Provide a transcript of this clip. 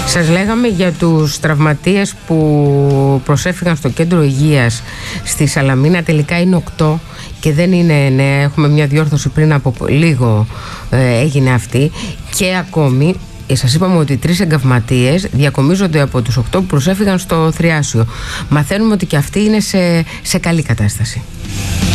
Σας λέγαμε για τους τραυματίες που προσέφηγαν στο κέντρο υγείας στη Σαλαμίνα. Τελικά είναι 8 και δεν είναι 9. Έχουμε μια διόρθωση, πριν από λίγο έγινε αυτή. Και ακόμη σας είπαμε ότι 3 εγκαυματίες διακομίζονται από τους 8 που προσέφηγαν στο Θριάσιο. Μαθαίνουμε ότι και αυτοί είναι σε καλή κατάσταση.